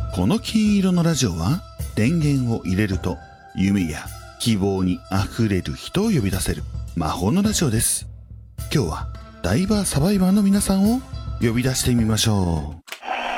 この金色のラジオは電源を入れると夢や希望にあふれる人を呼び出せる魔法のラジオです。今日はダイバーサバイバーの皆さんを呼び出してみましょう。